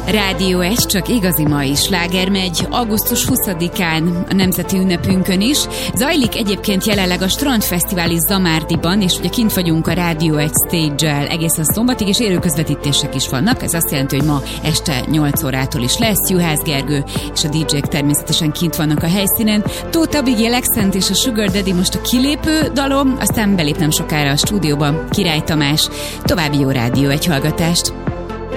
Rádió 1, csak igazi mai sláger megy augusztus 20-án, a nemzeti ünnepünkön is. Zajlik egyébként jelenleg a Strandfesztivál is Zamárdiban, és ugye kint vagyunk a Rádió 1 stage-el egészen szombatig, és élő közvetítések is vannak. Ez azt jelenti, hogy ma este 8 órától is lesz. Juhász Gergő és a DJ-k természetesen kint vannak a helyszínen. Tóth Abigail Accent és a Sugar Daddy most a kilépő dalom, aztán belép nem sokára a stúdióba Király Tamás. További jó Rádió 1 hallgatást!